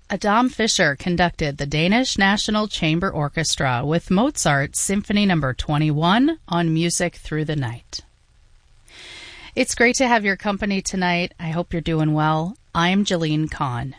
Adam Fischer conducted the Danish National Chamber Orchestra with Mozart's Symphony No. 21 on Music Through the Night. It's great to have your company tonight. I hope you're doing well. I'm Jeline Kahn.